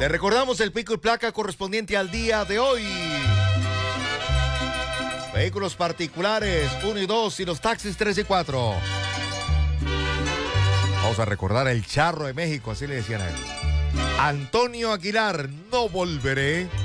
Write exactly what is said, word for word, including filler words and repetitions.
Le recordamos el pico y placa correspondiente al día de hoy. Vehículos particulares uno y dos y los taxis tres y cuatro. Vamos a recordar el Charro de México, así le decían a él. Antonio Aguilar, no volveré.